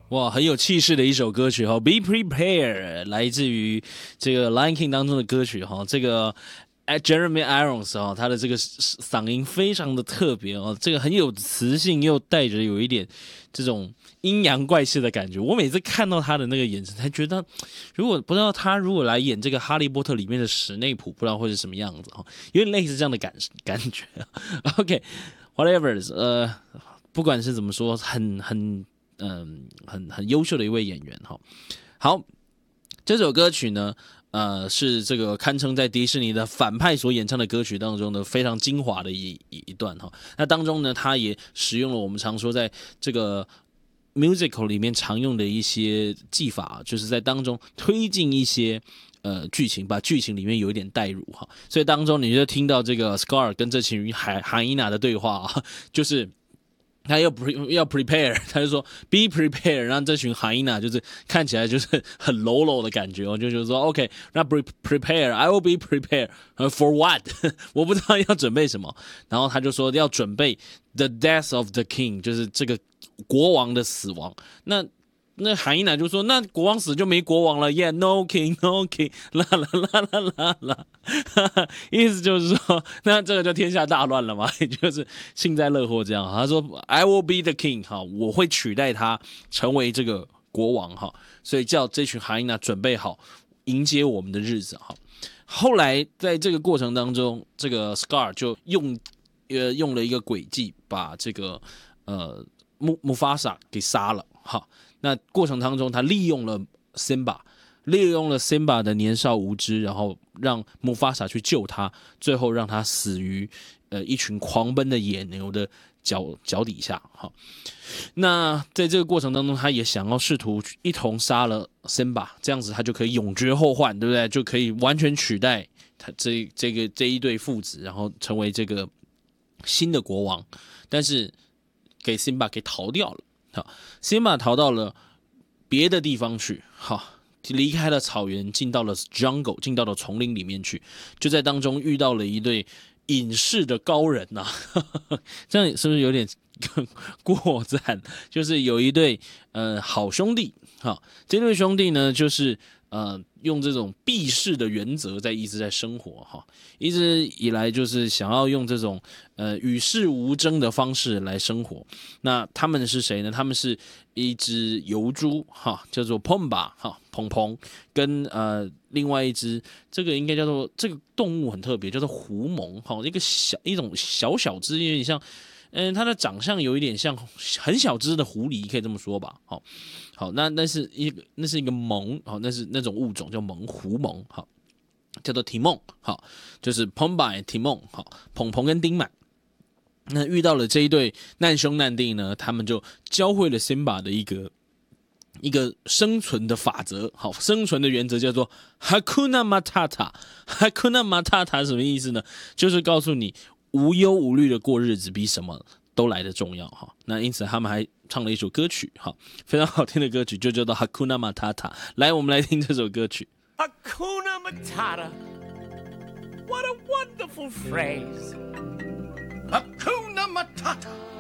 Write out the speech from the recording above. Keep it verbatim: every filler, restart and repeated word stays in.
哇，很有气势的一首歌曲哈 ，Be Prepared， 来自于这个《Lion King》当中的歌曲哈，这个 Jeremy Irons 哈，他的这个嗓音非常的特别哦，这个很有磁性，又带着有一点这种阴阳怪气的感觉。我每次看到他的那个眼神，才觉得，如果不知道他如果来演这个《哈利波特》里面的史内普，不知道会是什么样子哈，有点类似这样的感感觉。OK，whatever，、呃，不管是怎么说，很很。嗯，很很优秀的一位演员哈。好，这首歌曲呢，呃，是这个堪称在迪士尼的反派所演唱的歌曲当中的非常精华的一一一段哈。那当中呢，他也使用了我们常说在这个 musical 里面常用的一些技法，就是在当中推进一些呃剧情，把剧情里面有一点带入哈。所以当中你就听到这个 Scar 跟这群海海伊娜的对话啊，就是。他要 pre 要 prepare， 他就说 be prepared， 让这群 hyena 就是看起来就是很 low low 的感觉哦，就就是说 OK， 那 prepare， I will be prepared for what？ 我不知道要准备什么，然后他就说要准备 the death of the king， 就是这个国王的死亡。那那韩一奶就说：“那国王死就没国王了 ，Yeah, no king, no king， 啦啦啦啦啦啦，意思就是说，那这个就天下大乱了嘛，也就是幸灾乐祸这样。他说 I will be the king， 哈，我会取代他成为这个国王哈，所以叫这群韩一奶准备好迎接我们的日子哈。后来在这个过程当中，这个 Scar 就用呃用了一个诡计，把这个呃穆穆法萨给杀了哈。”那过程当中，他利用了 Simba， 利用了 Simba 的年少无知，然后让穆法萨去救他，最后让他死于呃一群狂奔的野牛的脚脚底下。哈，那在这个过程当中，他也想要试图一同杀了 Simba， 这样子他就可以永绝后患，对不对？就可以完全取代他这这个这一对父子，然后成为这个新的国王。但是给 Simba 给逃掉了。好 ，Simba 逃到了别的地方去，好，离开了草原，进到了 jungle， 进到了丛林里面去，就在当中遇到了一对隐士的高人呐、啊，这样是不是有点过赞？就是有一对呃好兄弟，好，这对兄弟呢，就是呃用这种避世的原则在一直在生活哈，一直以来就是想要用这种呃与世无争的方式来生活。那他们是谁呢？他们是一只油猪哈，叫做 Pomba 哈，鹏鹏，跟呃另外一只这个应该叫做这个动物很特别，叫做狐獴哈，一个小一种小小只，有点像。嗯，它的长相有一点像很小只的狐狸，可以这么说吧。好，好，那那是一个那是一个獴，好，那是那种物种叫獴，狐獴，好，叫做提梦，好，就是 Pomba 提梦，好，鹏鹏跟丁满。那遇到了这一对难兄难弟呢，他们就教会了 Simba 的一个一个生存的法则，好，生存的原则叫做 Hakuna Matata。Hakuna Matata 什么意思呢？就是告诉你。无忧无虑的过日子比什么都来得重要哈。那因此他们还唱了一首歌曲哈，非常好听的歌曲，就叫做 Hakuna Matata。来，我们来听这首歌曲。 Hakuna Matata, what a wonderful phrase. Hakuna Matata,